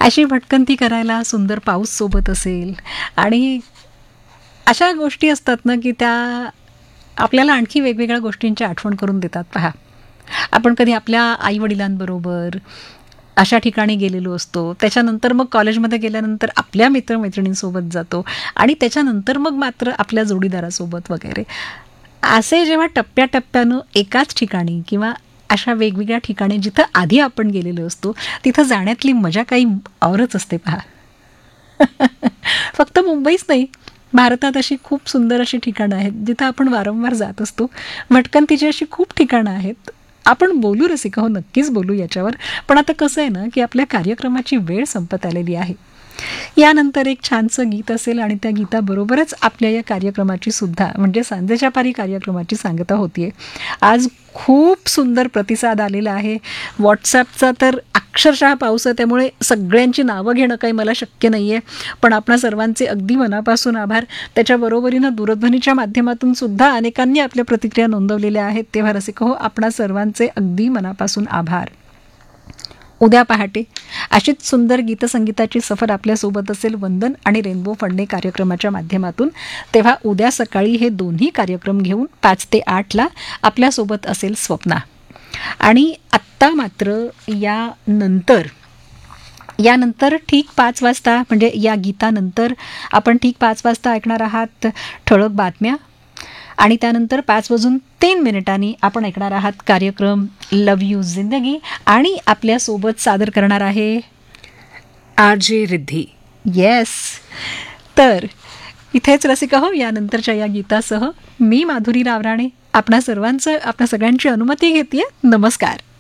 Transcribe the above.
अशी भटकंती करायला सुंदर पाऊस सोबत असेल आणि अशा गोष्टी असतात ना की त्या आपल्याला आणखी वेगवेगळ्या गोष्टींची आठवण करून देतात. पहा, आपण कधी आपल्या आईवडिलांबरोबर अशा ठिकाणी गेलेलो असतो, त्याच्यानंतर मग कॉलेजमध्ये गेल्यानंतर आपल्या मित्रमैत्रिणींसोबत जातो आणि त्याच्यानंतर मग मात्र आपल्या जोडीदारासोबत वगैरे. असे जेव्हा टप्प्याटप्प्यानं एकाच ठिकाणी किंवा अशा वेगवेगळ्या ठिकाणी जिथं आधी आपण गेलेलो असतो तिथं जाण्यातली मजा काही औरच असते. पहा, फक्त मुंबईच नाही, भारतात अशी खूप सुंदर अशी ठिकाणं आहेत जिथं आपण वारंवार जात असतो. भटकंतीची अशी खूप ठिकाणं आहेत. आपण बोलू रसिका, हो नक्कीच बोलू याच्यावर. पण आता कसं आहे ना की आपल्या कार्यक्रमाची वेळ संपत आलेली आहे. यानंतर एक छानसं गीत असेल आणि त्या गीताबरोबरच आपल्या या कार्यक्रमाची सुद्धा म्हणजे सांजेच्या पारी कार्यक्रमाची सांगता होतीये. आज खूप सुंदर प्रतिसाद आलेला आहे. व्हॉट्सॲपचा तर अक्षरशः पाऊस आहे, त्यामुळे सगळ्यांची नावं घेणं काही मला शक्य नाही आहे. पण आपणा सर्वांचे अगदी मनापासून आभार. त्याच्याबरोबरीनं दूरध्वनीच्या माध्यमातून सुद्धा अनेकांनी आपल्या प्रतिक्रिया नोंदवलेल्या आहेत. तेव्हा रसिक हो, आपणा सर्वांचे अगदी मनापासून आभार. उद्या पहाटे अशीच सुंदर गीतसंगीताची सफर आपल्यासोबत असेल वंदन आणि रेनबो फंडे कार्यक्रमाच्या माध्यमातून. तेव्हा उद्या सकाळी हे दोन्ही कार्यक्रम घेऊन 5 ते 8ला आपल्यासोबत असेल स्वप्ना. आणि आत्ता मात्र यानंतर ठीक 5 वाजता म्हणजे या गीतानंतर आपण ठीक 5 वाजता ऐकणार आहात ठळक बातम्या आणि त्यानंतर 5:03 आपण ऐकणार आहात कार्यक्रम लव यू जिंदगी आणि आपल्यासोबत सादर करणार आहे RJ रिद्धी. येस. तर इथेच रसिका हो, यानंतरच्या या गीतासह मी माधुरी रावराणे आपणा सगळ्यांची अनुमती घेते. नमस्कार.